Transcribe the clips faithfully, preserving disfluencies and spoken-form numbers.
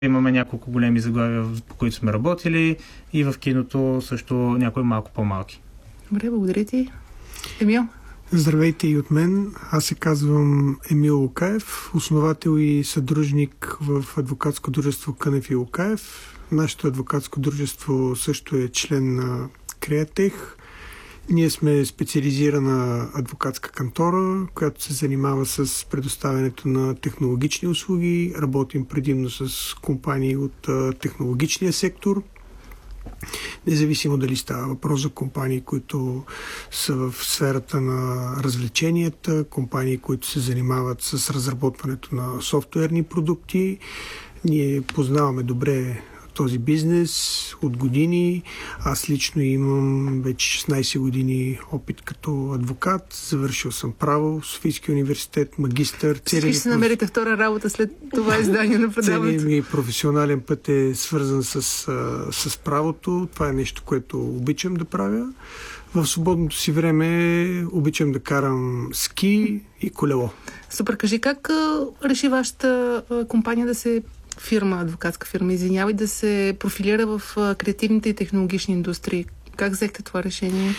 Имаме няколко големи заглавия, по които сме работили, и в киното също някои малко по-малки. Добре, благодаря ти. Емил? Здравейте и от мен. Аз се казвам Емил Лукаев, основател и съдружник в адвокатско дружество Кънев и Лукаев. Нашето адвокатско дружество също е член на Креатех. Ние сме специализирана адвокатска кантора, която се занимава с предоставянето на технологични услуги. Работим предимно с компании от технологичния сектор. Независимо дали става въпрос за компании, които са в сферата на развлеченията, компании, които се занимават с разработването на софтуерни продукти. Ние познаваме добре този бизнес от години. Аз лично имам вече шестнайсет години опит като адвокат. Завършил съм право в Софийския университет, магистър. Ще се намерите втора работа след това издание на предаването. Целият ми професионален път е свързан с, с правото. Това е нещо, което обичам да правя. В свободното си време обичам да карам ски и колело. Супер. Кажи, как реши вашата компания да се фирма, адвокатска фирма, извинявай, да се профилира в креативните и технологични индустрии? Как взехте това решение?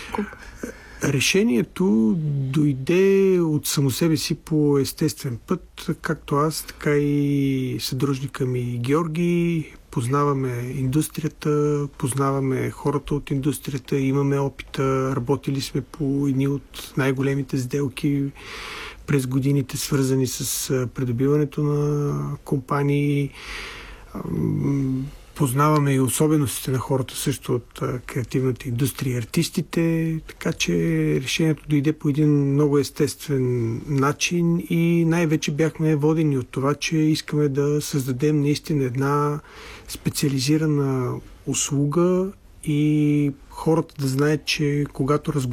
Решението дойде от само себе си по естествен път, както аз, така и съдружника ми Георги. Познаваме индустрията, познаваме хората от индустрията, имаме опита, работили сме по едни от най-големите сделки през годините, свързани с придобиването на компании. Познаваме и особеностите на хората също от креативната индустрия, артистите, така че решението дойде по един много естествен начин и най-вече бяхме водени от това, че искаме да създадем наистина една специализирана услуга и хората да знаят, че когато разговарят